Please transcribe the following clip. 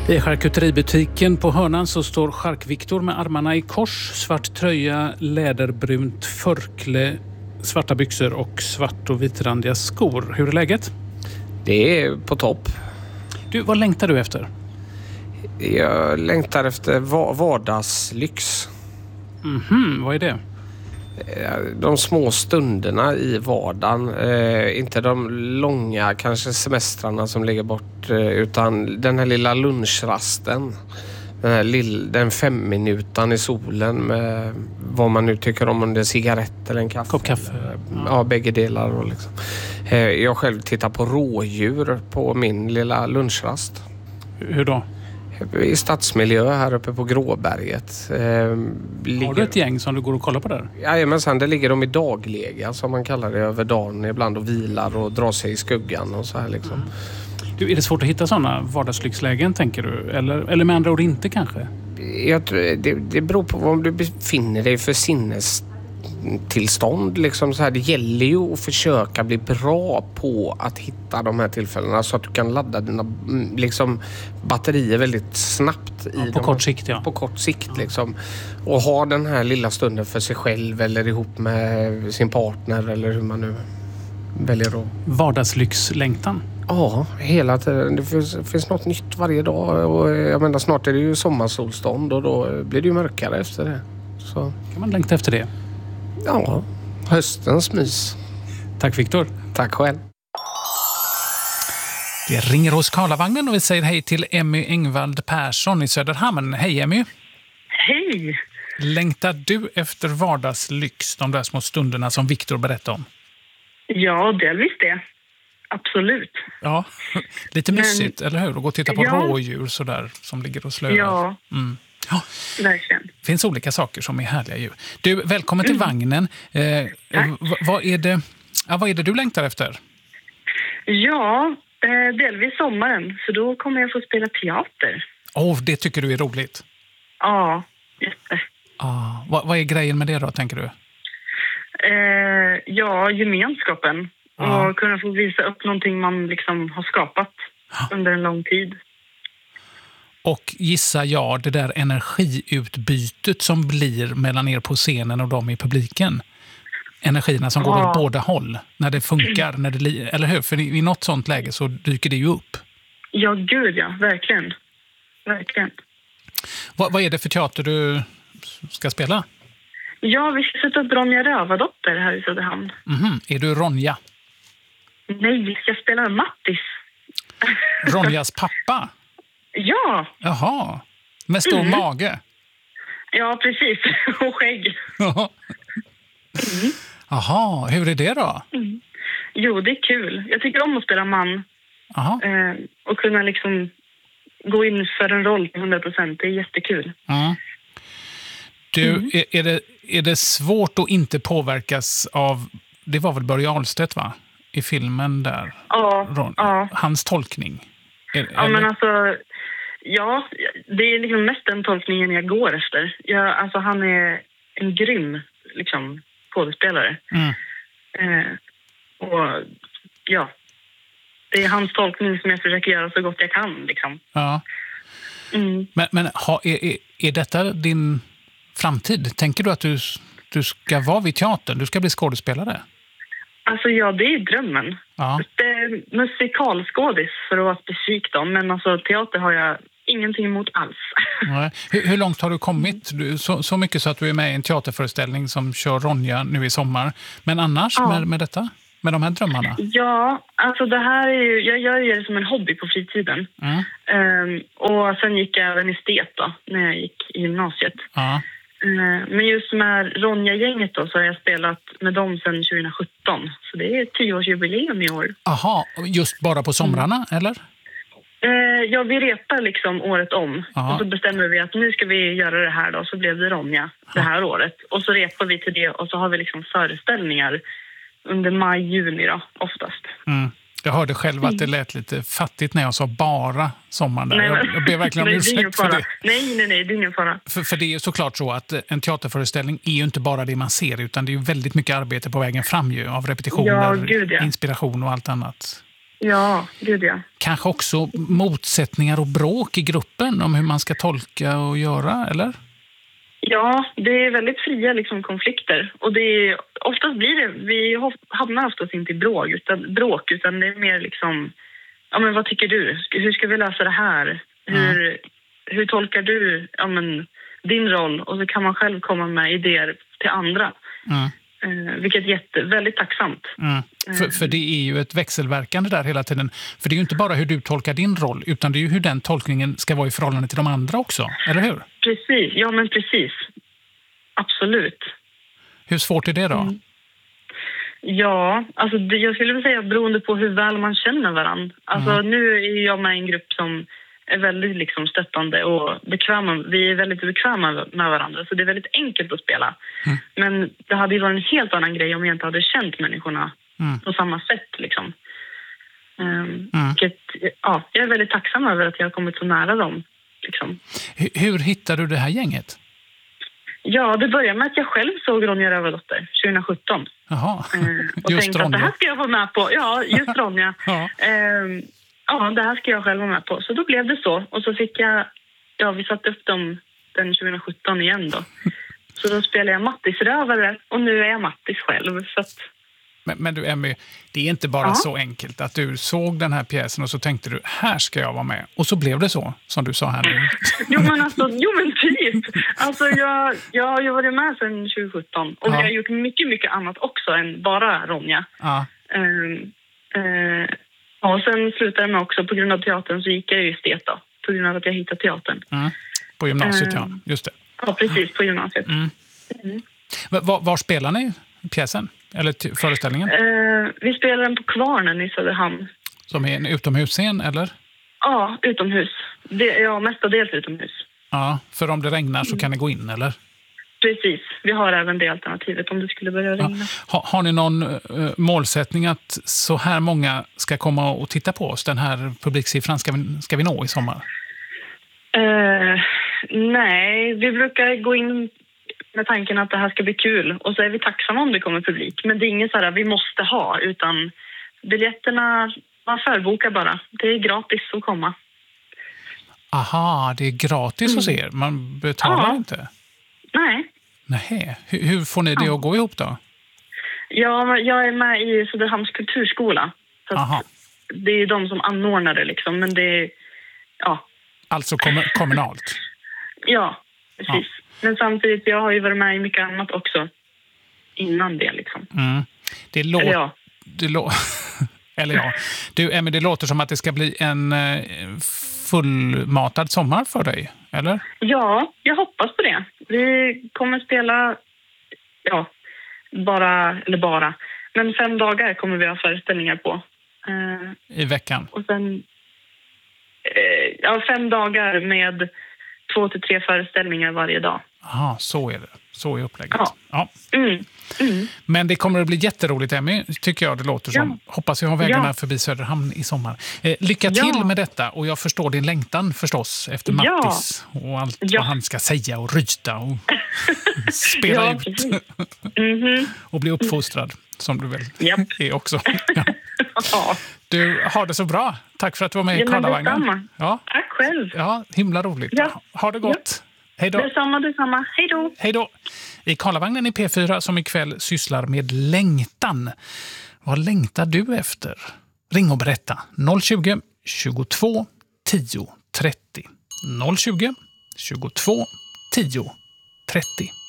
I charkuteributiken på hörnan så står Chark-Viktor med armarna i kors, svart tröja, läderbrunt förkle, svarta byxor och svart och vitrandiga skor. Hur är läget? Det är på topp. Du, vad längtar du efter? Jag längtar efter vardagslyx. Vad är det? De små stunderna i vardagen. Inte de långa kanske semestrarna som ligger bort. Utan den här lilla lunchrasten. Den 5 minuter i solen med vad man nu tycker om det är cigarett eller en kaffe. Kopp kaffe. Ja, bägge delar. Och liksom. Jag själv tittar på rådjur på min lilla lunchrast. Hur då? I stadsmiljö här uppe på Gråberget. Har du ett gäng som du går och kollar på där? Jajamensan, det ligger de i daglega som man kallar det över dagen ibland och vilar och drar sig i skuggan och så här liksom. Du, är det svårt att hitta sådana vardagslyxlägen tänker du? Eller med andra ord inte kanske? Jag tror, det beror på vad du befinner dig för sinnestillstånd. Liksom så här. Det gäller ju att försöka bli bra på att hitta de här tillfällena så att du kan ladda dina liksom, batterier väldigt snabbt. På kort sikt, ja. På kort sikt liksom. Och ha den här lilla stunden för sig själv eller ihop med sin partner eller hur man nu väljer att... Vardagslyxlängtan? Ja, hela tiden. Det finns något nytt varje dag och jag menar snart är det ju sommarsolstånd och då blir det ju mörkare efter det. Så. Kan man längta efter det? Ja, höstens mys. Tack Viktor. Tack själv. Vi ringer hos Karlavagnen och vi säger hej till Emmy Engvald Persson i Söderhamn. Hej Emmy. Hej. Längtar du efter vardagslyx, de där små stunderna som Viktor berättade om? Ja, delvis det. Absolut. Ja, lite mysigt, eller hur? Och gå och titta på rådjur sådär som ligger och slöar. Ja. Ja, verkligen. Det finns olika saker som är härliga djur. Du, välkommen till vagnen. Vad är det du längtar efter? Ja, delvis sommaren. Så då kommer jag få spela teater. Det tycker du är roligt? Ja, jätte. Vad är grejen med det då, tänker du? Gemenskapen. Och kunna få visa upp någonting man liksom har skapat under en lång tid. Och gissa det där energiutbytet som blir mellan er på scenen och dem i publiken. Energierna som går åt båda håll när det funkar, eller hur? För i något sånt läge så dyker det ju upp. Ja, gud ja. Verkligen. Verkligen. Vad är det för teater du ska spela? Ja, vi ska sätta upp Ronja Rövardotter här i Söderhamn. Är du Ronja? Nej, vi ska spela Mattis. Ronjas pappa? Ja. Jaha, med stor mage. Ja, precis. Och skägg. Jaha, hur är det då? Jo, det är kul. Jag tycker om att spela man. Och kunna liksom gå in för en roll till 100%. Det är jättekul. Du, är det svårt att inte påverkas av... Det var väl Börje Ahlstedt, va? I filmen där. Ja. Hans tolkning. Men alltså... Ja, det är liksom mest den tolkningen jag går efter. Han är en grym liksom, skådespelare. Det är hans tolkning som jag försöker göra så gott jag kan. Liksom. Ja. Men är detta din framtid? Tänker du att du ska vara vid teatern? Du ska bli skådespelare? Alltså det är drömmen. Ja. Det är musikalskådis för att vara specifik då. Men alltså teater har jag ingenting emot alls. Nej. Hur långt har du kommit? Så mycket så att du är med i en teaterföreställning som kör Ronja nu i sommar. Men annars med detta? Med de här drömmarna? Ja, alltså det här är ju... Jag gör det som en hobby på fritiden. Och sen gick jag även estet då, när jag gick i gymnasiet. Men just med Ronja-gänget då, så har jag spelat med dem sedan 2017. Så det är 10-årsjubileum i år. Aha, just bara på somrarna, eller? Ja, vi repar liksom året om. Och så bestämmer vi att nu ska vi göra det här då. Så blev det Ronja det här året. Och så repar vi till det och så har vi liksom föreställningar under maj-juni då, oftast. Jag hörde själv att det lät lite fattigt när jag sa bara sommaren där. Nej, jag ber verkligen om ursäkt för det. Nej, det är ingen fara. För det är ju såklart så att en teaterföreställning är ju inte bara det man ser, utan det är ju väldigt mycket arbete på vägen fram ju, av repetitioner, inspiration och allt annat. Ja, gud ja. Kanske också motsättningar och bråk i gruppen om hur man ska tolka och göra, eller? Ja, det är väldigt fria liksom, konflikter. Och oftast blir det, vi hamnar oftast inte i bråk, utan det är mer liksom, ja men vad tycker du? Hur ska vi lösa det här? Hur tolkar du din roll? Och så kan man själv komma med idéer till andra. Vilket är väldigt tacksamt. För det är ju ett växelverkande där hela tiden. För det är ju inte bara hur du tolkar din roll, utan det är ju hur den tolkningen ska vara i förhållande till de andra också, eller hur? Precis, ja men precis. Absolut. Hur svårt är det då? Ja, alltså jag skulle vilja säga beroende på hur väl man känner varandra. Alltså nu är jag med i en grupp som är väldigt liksom stöttande och bekväma. Vi är väldigt bekväma med varandra, så det är väldigt enkelt att spela. Men det hade ju varit en helt annan grej om jag inte hade känt människorna på samma sätt liksom. Jag är väldigt tacksam över att jag har kommit så nära dem liksom. Hur hittade du det här gänget? Ja, det började med att jag själv såg Ronja Rövardotter 2017. Jaha, och just tänkte Ronja. att det här ska jag vara med på. Ja, just Ronja. Ja, det här ska jag själv vara med på. Så då blev det så. Och så fick vi satte upp dem den 2017 igen då. Så då spelade jag Mattis Rövare och nu är jag Mattis själv. Så att... Men du Emmy, det är inte bara så enkelt att du såg den här pjäsen och så tänkte du, här ska jag vara med. Och så blev det så, som du sa här nu. jo men typ. Alltså jag har ju varit med sedan 2017 och vi har gjort mycket, mycket annat också än bara Ronja. Och sen slutade jag med också, på grund av teatern så gick jag ju estet då. På grund av att jag hittade teatern. På gymnasiet, just det. Ja, precis, på gymnasiet. Var spelar ni pjäsen? Eller föreställningen? Vi spelar den på Kvarnen i Söderhamn. Som är en utomhusscen, eller? Ja, utomhus. Mestadels utomhus. Ja, för om det regnar så kan ni gå in, eller? Precis, vi har även det alternativet om det skulle börja regna. Har ni någon målsättning att så här många ska komma och titta på oss? Den här publiksiffran ska vi nå i sommar? Nej, vi brukar gå in med tanken att det här ska bli kul. Och så är vi tacksamma om det kommer publik. Men det är inget så här vi måste ha, utan biljetterna, man förbokar bara. Det är gratis att komma. Aha, det är gratis hos er? Man betalar inte? Nej. Hur får ni det att gå ihop då? Ja, jag är med i Söderhamns kulturskola. Så det är de som anordnar det liksom, men det är, Alltså kommunalt? Ja, precis. Men samtidigt, jag har ju varit med i mycket annat också innan det liksom. Det låter som att det ska bli en fullmatad sommar för dig, eller? Ja, jag hoppas på det. Vi kommer spela, men 5 dagar kommer vi ha föreställningar på. I veckan? Och sen, 5 dagar med 2 till 3 föreställningar varje dag. Ja, så är det. Så är upplägget. Ja. Men det kommer att bli jätteroligt, Emmy, tycker jag det låter som. Hoppas jag har vägarna förbi Söderhamn i sommar. Lycka till med detta, och jag förstår din längtan förstås efter Mattis och allt vad han ska säga och ryta och spela ut. Och bli uppfostrad, som du väl är också. Du, har det så bra. Tack för att du var med i Karlavagnen. Tack själv. Ja, himla roligt. Ha det gott. Hej då. Detsamma. Hej då. I Karlavagnen i P4 som ikväll sysslar med längtan. Vad längtar du efter? Ring och berätta. 020 22 10 30. 020 22 10 30.